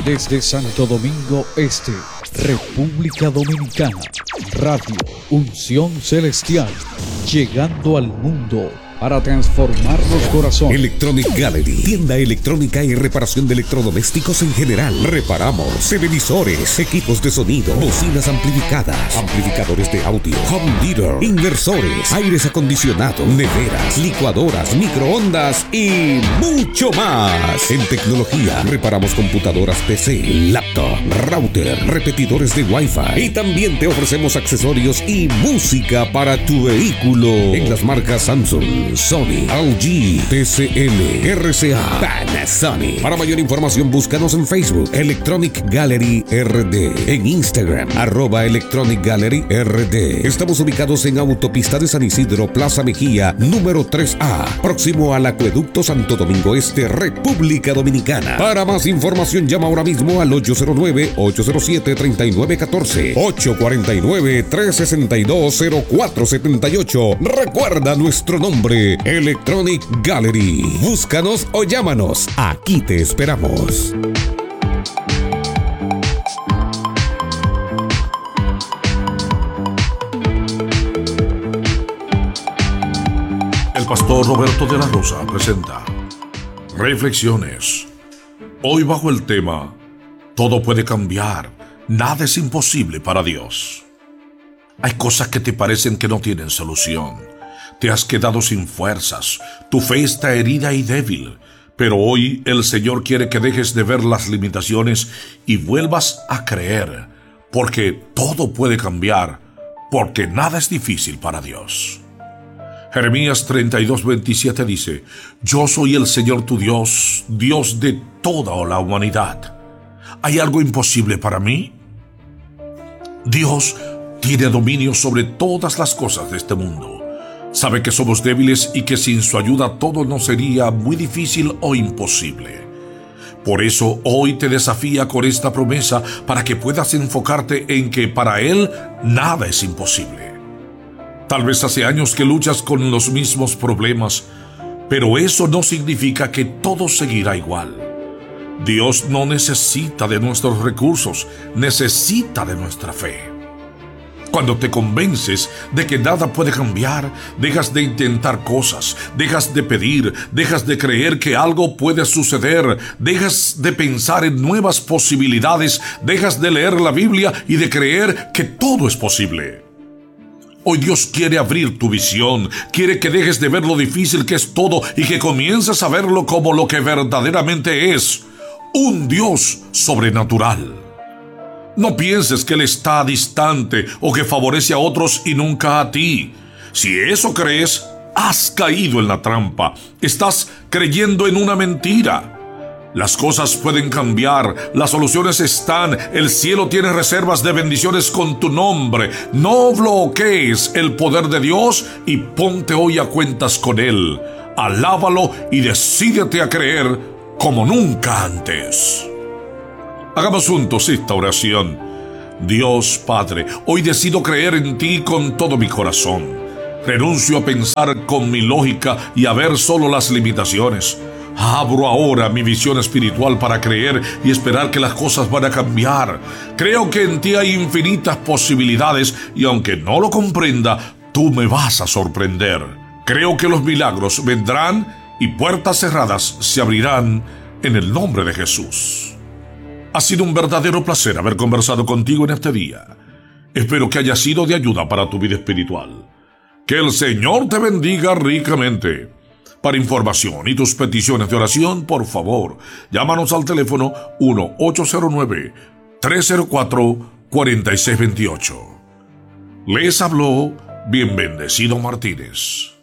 Desde Santo Domingo Este, República Dominicana, Radio Unción Celestial, llegando al mundo para transformar los corazones. Electronic Gallery, tienda electrónica y reparación de electrodomésticos en general. Reparamos televisores, equipos de sonido, bocinas amplificadas, amplificadores de audio, home theater, inversores, aires acondicionados, neveras, licuadoras, microondas y mucho más. En tecnología, reparamos computadoras PC, laptop, router, repetidores de Wi-Fi y también te ofrecemos accesorios y música para tu vehículo en las marcas Samsung, Sony, LG, TCL, RCA, Panasonic. Para mayor información búscanos en Facebook Electronic Gallery RD, en Instagram @Electronic Gallery RD. Estamos ubicados en Autopista de San Isidro, Plaza Mejía, número 3A, próximo al Acueducto Santo Domingo Este, República Dominicana. Para más información llama ahora mismo al 809-807-3914, 849-362-0478. Recuerda nuestro nombre, Electronic Gallery. Búscanos o llámanos. Aquí te esperamos. El pastor Roberto de la Rosa presenta Reflexiones. Hoy bajo el tema Todo puede cambiar, nada es imposible para Dios. Hay cosas que te parecen que no tienen solución. Te has quedado sin fuerzas, tu fe está herida y débil, pero hoy el Señor quiere que dejes de ver las limitaciones y vuelvas a creer, porque todo puede cambiar, porque nada es difícil para Dios. Jeremías 32:27 dice: Yo soy el Señor tu Dios, Dios de toda la humanidad. ¿Hay algo imposible para mí? Dios tiene dominio sobre todas las cosas de este mundo. Sabe que somos débiles y que sin su ayuda todo nos sería muy difícil o imposible. Por eso hoy te desafía con esta promesa para que puedas enfocarte en que para Él nada es imposible. Tal vez hace años que luchas con los mismos problemas, pero eso no significa que todo seguirá igual. Dios no necesita de nuestros recursos, necesita de nuestra fe. Cuando te convences de que nada puede cambiar, dejas de intentar cosas, dejas de pedir, dejas de creer que algo puede suceder, dejas de pensar en nuevas posibilidades, dejas de leer la Biblia y de creer que todo es posible. Hoy Dios quiere abrir tu visión, quiere que dejes de ver lo difícil que es todo y que comiences a verlo como lo que verdaderamente es, un Dios sobrenatural. No pienses que Él está distante o que favorece a otros y nunca a ti. Si eso crees, has caído en la trampa. Estás creyendo en una mentira. Las cosas pueden cambiar, las soluciones están, el cielo tiene reservas de bendiciones con tu nombre. No bloquees el poder de Dios y ponte hoy a cuentas con Él. Alábalo y decídete a creer como nunca antes. Hagamos juntos esta oración. Dios Padre, hoy decido creer en ti con todo mi corazón. Renuncio a pensar con mi lógica y a ver solo las limitaciones. Abro ahora mi visión espiritual para creer y esperar que las cosas van a cambiar. Creo que en ti hay infinitas posibilidades y aunque no lo comprenda, tú me vas a sorprender. Creo que los milagros vendrán y puertas cerradas se abrirán en el nombre de Jesús. Ha sido un verdadero placer haber conversado contigo en este día. Espero que haya sido de ayuda para tu vida espiritual. Que el Señor te bendiga ricamente. Para información y tus peticiones de oración, por favor, llámanos al teléfono 1-809-304-4628. Les habló Bien Bendecido Martínez.